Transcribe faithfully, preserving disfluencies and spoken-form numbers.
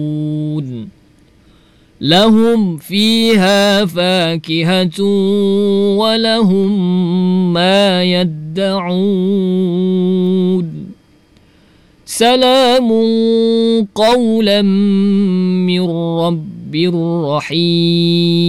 لهم فيها فاكهة ولهم ما يدعون سلام قولا من رب رحيم.